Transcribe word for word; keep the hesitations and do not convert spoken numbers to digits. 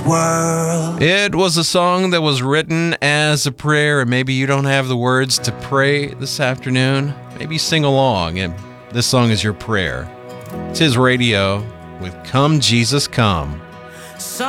world. It was a song that was written as a prayer, and maybe you don't have the words to pray this afternoon. Maybe sing along, and this song is your prayer. It's His Radio with Come Jesus Come.